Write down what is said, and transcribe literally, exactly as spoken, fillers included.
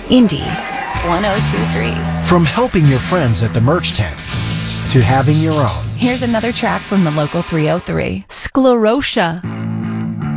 Indy one oh two three. From helping your friends at the merch tent to having your own. Here's another track from the local three oh three. Sclerotia.